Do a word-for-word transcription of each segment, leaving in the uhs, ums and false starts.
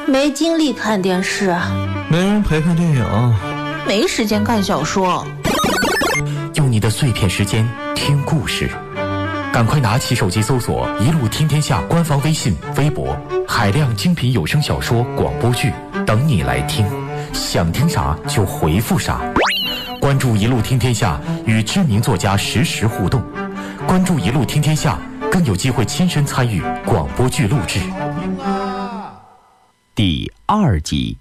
没精力看电视啊， 没人陪看电影， 没时间看小说。 用你的碎片时间听故事，赶快拿起手机搜索一路听天下官方微信微博，海量精品有声小说广播剧等你来听，想听啥就回复啥。关注一路听天下，与知名作家实时互动，关注一路听天下，更有机会亲身参与广播剧录制。 第二集，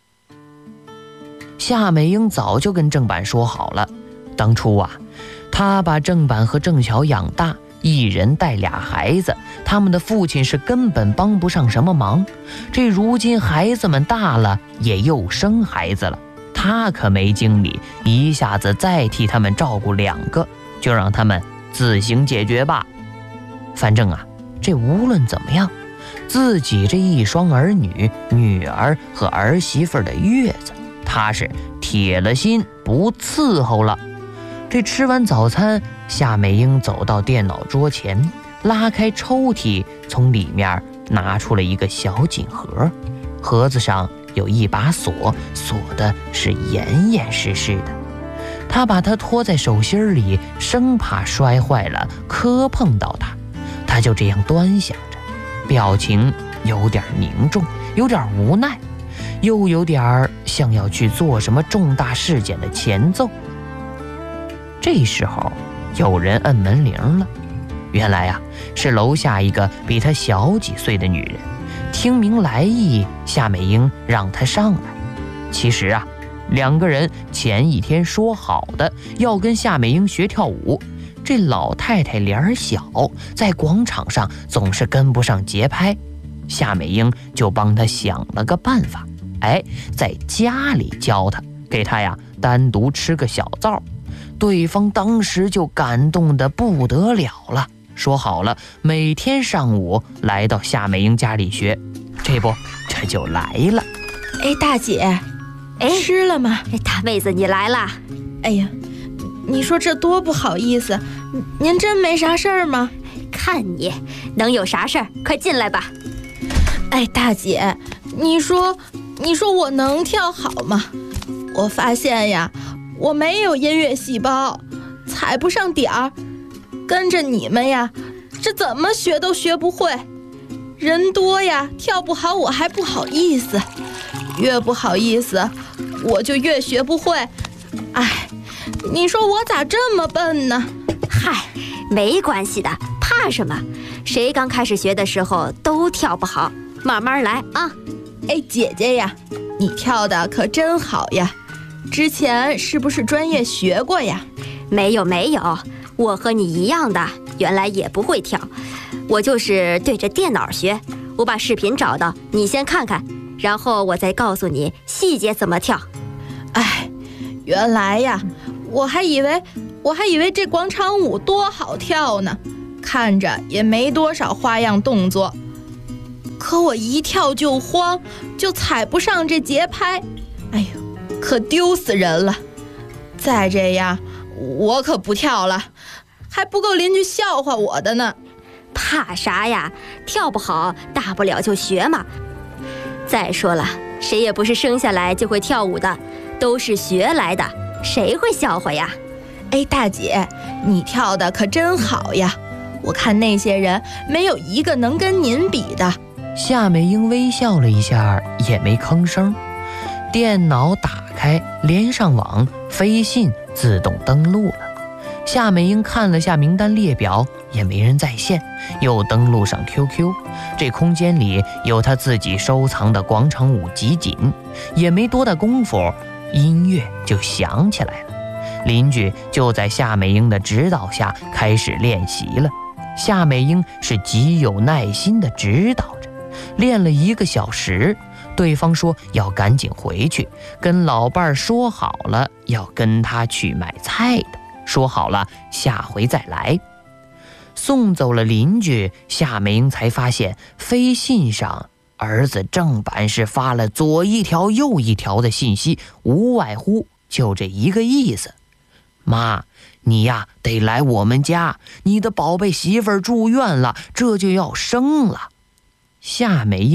夏美英早就跟郑板说好了，当初啊，她把郑板和郑巧养大，一人带俩孩子，他们的父亲是根本帮不上什么忙。这如今孩子们大了，也又生孩子了，他可没精力一下子再替他们照顾两个，就让他们自行解决吧。反正啊，这无论怎么样，自己这一双儿女，女儿和儿媳妇的月子，他是铁了心不伺候了。这吃完早餐，夏美英走到电脑桌前，拉开抽屉，从里面拿出了一个小锦盒，盒子上有一把锁，锁的是严严实实的。她把它托在手心里，生怕摔坏了磕碰到它。她就这样端详着，表情有点凝重，有点无奈，又有点像要去做什么重大事件的前奏。这时候有人摁门铃了，原来啊，是楼下一个比她小几岁的女人。听明来意，夏美英让她上来。其实啊，两个人前一天说好的要跟夏美英学跳舞，这老太太脸儿小，在广场上总是跟不上节拍，夏美英就帮她想了个办法，哎，在家里教她，给她呀单独吃个小灶。对方当时就感动得不得了了，说好了每天上午来到夏美英家里学，这不这就来了。 哎，大姐， 哎， 吃了吗？ 哎，大妹子你来啦。 哎呀，你说这多不好意思，您真没啥事儿吗？ 看你能有啥事儿，快进来吧。 哎，大姐，你说你说我能跳好吗？我发现呀，我没有音乐细胞，踩不上点儿，跟着你们呀，这怎么学都学不会。人多呀，跳不好我还不好意思，越不好意思我就越学不会。哎，你说我咋这么笨呢？ 嗨，没关系的，怕什么？谁刚开始学的时候都跳不好，慢慢来啊。 哎，姐姐呀，你跳的可真好呀，之前是不是专业学过呀？ 没有没有，我和你一样的，原来也不会跳，我就是对着电脑学。我把视频找到，你先看看，然后我再告诉你细节怎么跳。 哎，原来呀，我还以为我还以为这广场舞多好跳呢，看着也没多少花样动作，可我一跳就慌，就踩不上这节拍，哎呦，可丢死人了。再这样我可不跳了，还不够邻居笑话我的呢。 怕啥呀？跳不好大不了就学嘛。再说了，谁也不是生下来就会跳舞的，都是学来的，谁会笑话呀？ 哎，大姐，你跳的可真好呀，我看那些人没有一个能跟您比的。 夏美英微笑了一下，也没吭声。电脑打开，连上网，飞信自动登录了。夏美英看了下名单列表，也没人在线，又登录上 Q Q。 这空间里有她自己收藏的广场舞集锦，也没多大功夫，音乐就响起来了。邻居就在夏美英的指导下开始练习了。夏美英是极有耐心地指导着，练了一个小时，对方说要赶紧回去，跟老伴儿说好了要跟他去买菜的，说好了下回再来。送走了邻居，夏美英才发现飞信上儿子郑板是发了左一条右一条的信息，无外乎就这一个意思：妈，你呀得来我们家，你的宝贝媳妇儿住院了，这就要生了。夏美英还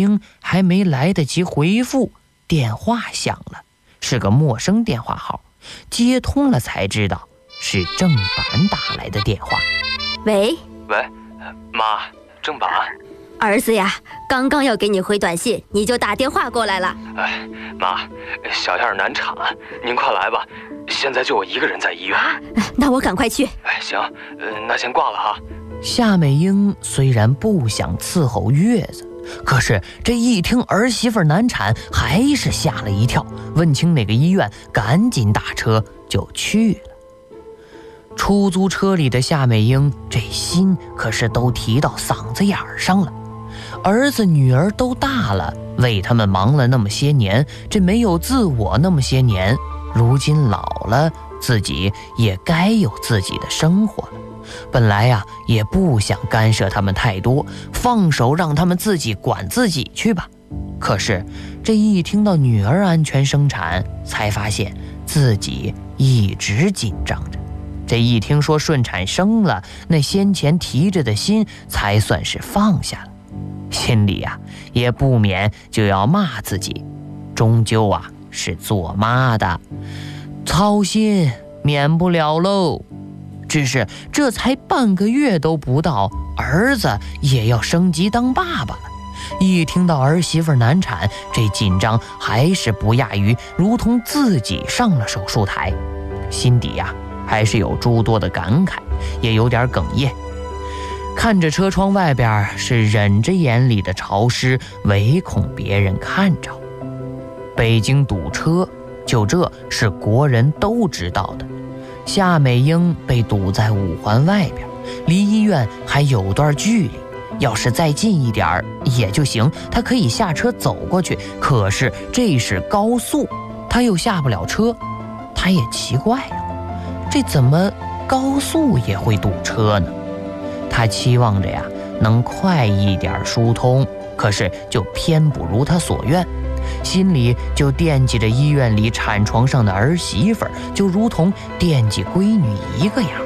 还没来得及回复，电话响了，是个陌生电话号。接通了才知道是郑板打来的电话。 喂喂，妈，郑板。 儿子呀，刚刚要给你回短信，你就打电话过来了。 哎，妈，小燕难产，您快来吧，现在就我一个人在医院。 那我赶快去。 哎，行，呃，那先挂了哈。 夏美英虽然不想伺候月子，可是这一听儿媳妇难产，还是吓了一跳，问清哪个医院，赶紧打车就去了。出租车里的夏美英这心可是都提到嗓子眼上了。儿子女儿都大了，为他们忙了那么些年，这没有自我那么些年，如今老了，自己也该有自己的生活了。本来呀、啊，也不想干涉他们太多，放手让他们自己管自己去吧。可是这一听到女儿安全生产，才发现自己一直紧张着。这一听说顺产生了，那先前提着的心才算是放下了。心里啊，也不免就要骂自己，终究啊是做妈的，操心免不了喽。只是这才半个月都不到，儿子也要升级当爸爸了。一听到儿媳妇难产，这紧张还是不亚于如同自己上了手术台，心底呀、啊、还是有诸多的感慨，也有点哽咽。看着车窗外边，是忍着眼里的潮湿，唯恐别人看着。北京堵车，就这是国人都知道的。夏美英被堵在五环外边，离医院还有段距离，要是再近一点也就行，她可以下车走过去。可是这是高速，她又下不了车。她也奇怪呀，这怎么高速也会堵车呢？他期望着呀能快一点疏通，可是就偏不如他所愿，心里就惦记着医院里产床上的儿媳妇，就如同惦记闺女一个样。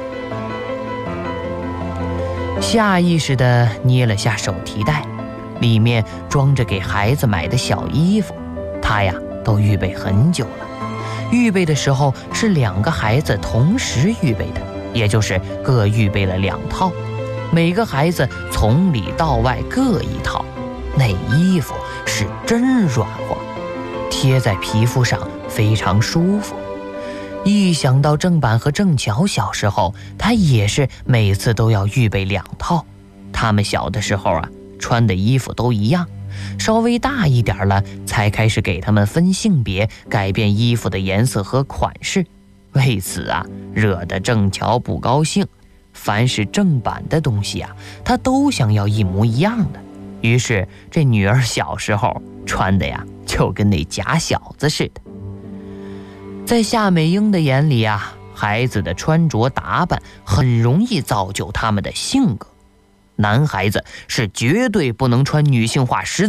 下意识地捏了下手提袋，里面装着给孩子买的小衣服，他呀都预备很久了。预备的时候是两个孩子同时预备的，也就是各预备了两套。每个孩子从里到外各一套，那衣服是真软和，贴在皮肤上非常舒服。一想到郑板和郑巧小时候，他也是每次都要预备两套。他们小的时候啊，穿的衣服都一样，稍微大一点了，才开始给他们分性别，改变衣服的颜色和款式。为此啊，惹得郑巧不高兴。凡是正版的东西啊，他都想要一模一样的。于是这女儿小时候穿的呀，就跟那假小子似的。在夏美英的眼里啊，孩子的穿着打扮很容易造就他们的性格。男孩子是绝对不能穿女性化十